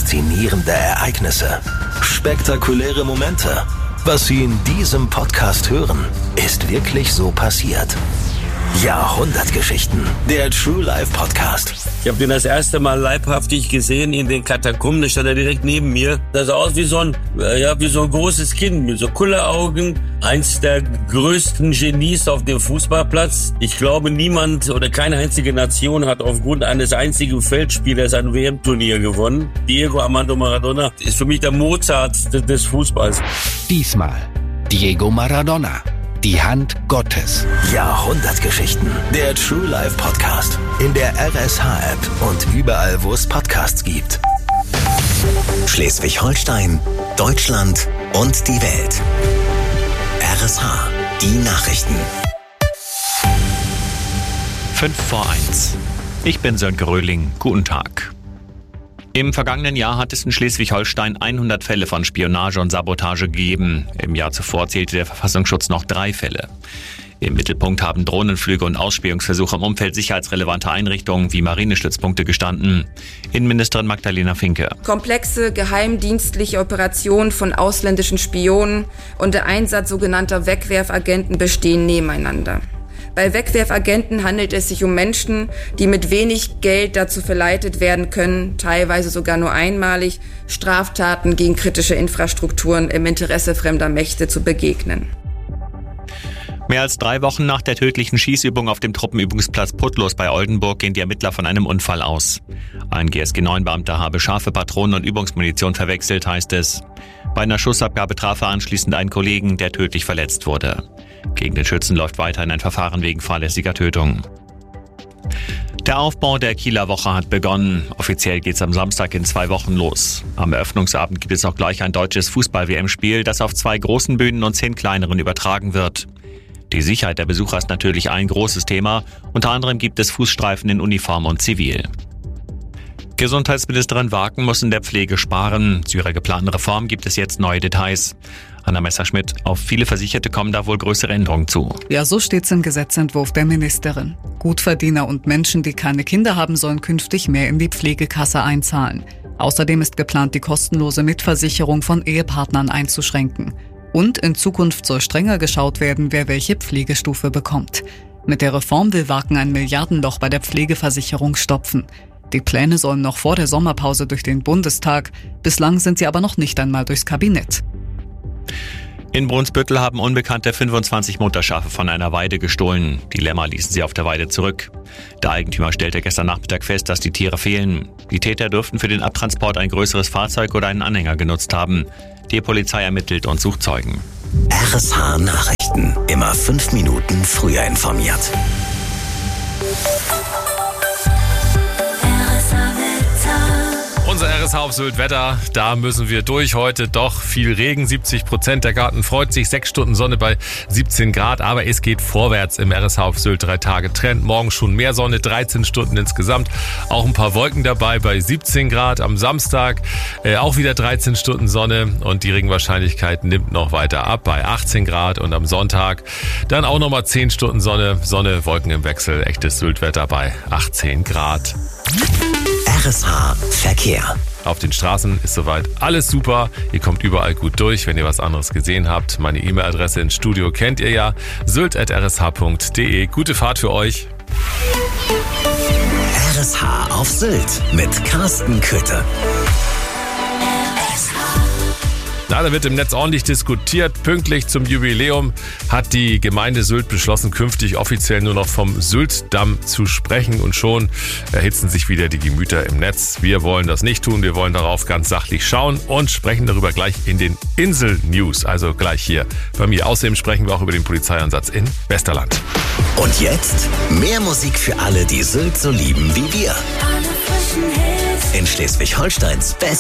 faszinierende Ereignisse, spektakuläre Momente. Was Sie in diesem Podcast hören, ist wirklich so passiert. Jahrhundertgeschichten, der True Life Podcast. Ich habe den das erste Mal leibhaftig gesehen in den Katakomben. Da stand er direkt neben mir. Das sah aus wie so ein großes Kind mit so Kulleraugen. Eins der größten Genies auf dem Fußballplatz. Ich glaube, niemand oder keine einzige Nation hat aufgrund eines einzigen Feldspielers ein WM-Turnier gewonnen. Diego Armando Maradona ist für mich der Mozart des Fußballs. Diesmal Diego Maradona. Die Hand Gottes. Jahrhundertgeschichten. Der True Life Podcast. In der RSH-App und überall, wo es Podcasts gibt. Schleswig-Holstein, Deutschland und die Welt. RSH. Die Nachrichten. 5:05. Ich bin Sönke Röhling. Guten Tag. Im vergangenen Jahr hat es in Schleswig-Holstein 100 Fälle von Spionage und Sabotage gegeben. Im Jahr zuvor zählte der Verfassungsschutz noch 3 Fälle. Im Mittelpunkt haben Drohnenflüge und Ausspähungsversuche im Umfeld sicherheitsrelevanter Einrichtungen wie Marinestützpunkte gestanden. Innenministerin Magdalena Finke. Komplexe geheimdienstliche Operationen von ausländischen Spionen und der Einsatz sogenannter Wegwerfagenten bestehen nebeneinander. Bei Wegwerfagenten handelt es sich um Menschen, die mit wenig Geld dazu verleitet werden können, teilweise sogar nur einmalig, Straftaten gegen kritische Infrastrukturen im Interesse fremder Mächte zu begegnen. Mehr als 3 Wochen nach der tödlichen Schießübung auf dem Truppenübungsplatz Putlos bei Oldenburg gehen die Ermittler von einem Unfall aus. Ein GSG-9-Beamter habe scharfe Patronen und Übungsmunition verwechselt, heißt es. Bei einer Schussabgabe traf er anschließend einen Kollegen, der tödlich verletzt wurde. Gegen den Schützen läuft weiterhin ein Verfahren wegen fahrlässiger Tötung. Der Aufbau der Kieler Woche hat begonnen. Offiziell geht's am Samstag in 2 Wochen los. Am Eröffnungsabend gibt es auch gleich ein deutsches Fußball-WM-Spiel, das auf 2 großen Bühnen und 10 kleineren übertragen wird. Die Sicherheit der Besucher ist natürlich ein großes Thema. Unter anderem gibt es Fußstreifen in Uniform und Zivil. Gesundheitsministerin Waken muss in der Pflege sparen. Zu ihrer geplanten Reform gibt es jetzt neue Details. Anna Messerschmidt, auf viele Versicherte kommen da wohl größere Änderungen zu. Ja, so steht's im Gesetzentwurf der Ministerin. Gutverdiener und Menschen, die keine Kinder haben, sollen künftig mehr in die Pflegekasse einzahlen. Außerdem ist geplant, die kostenlose Mitversicherung von Ehepartnern einzuschränken. Und in Zukunft soll strenger geschaut werden, wer welche Pflegestufe bekommt. Mit der Reform will Waken ein Milliardenloch bei der Pflegeversicherung stopfen. Die Pläne sollen noch vor der Sommerpause durch den Bundestag. Bislang sind sie aber noch nicht einmal durchs Kabinett. In Brunsbüttel haben Unbekannte 25 Mutterschafe von einer Weide gestohlen. Die Lämmer ließen sie auf der Weide zurück. Der Eigentümer stellte gestern Nachmittag fest, dass die Tiere fehlen. Die Täter dürften für den Abtransport ein größeres Fahrzeug oder einen Anhänger genutzt haben. Die Polizei ermittelt und sucht Zeugen. RSH Nachrichten. Immer 5 Minuten früher informiert. Unser RSH auf Sylt Wetter, da müssen wir durch heute. Doch viel Regen, 70%. Der Garten freut sich, 6 Stunden Sonne bei 17 Grad. Aber es geht vorwärts im RSH auf Sylt 3 Tage Trend. Morgen schon mehr Sonne, 13 Stunden insgesamt. Auch ein paar Wolken dabei bei 17 Grad. Am Samstag auch wieder 13 Stunden Sonne. Und die Regenwahrscheinlichkeit nimmt noch weiter ab bei 18 Grad. Und am Sonntag dann auch nochmal 10 Stunden Sonne. Sonne, Wolken im Wechsel. Echtes Syltwetter bei 18 Grad. RSH Verkehr. Auf den Straßen ist soweit alles super. Ihr kommt überall gut durch. Wenn ihr was anderes gesehen habt, meine E-Mail-Adresse ins Studio kennt ihr ja. sylt@rsh.de. Gute Fahrt für euch. RSH auf Sylt mit Carsten Köthe. Na, da wird im Netz ordentlich diskutiert. Pünktlich zum Jubiläum hat die Gemeinde Sylt beschlossen, künftig offiziell nur noch vom Syltdamm zu sprechen. Und schon erhitzen sich wieder die Gemüter im Netz. Wir wollen das nicht tun. Wir wollen darauf ganz sachlich schauen und sprechen darüber gleich in den Insel-News. Also gleich hier bei mir. Außerdem sprechen wir auch über den Polizeieinsatz in Westerland. Und jetzt mehr Musik für alle, die Sylt so lieben wie wir. In Schleswig-Holsteins Best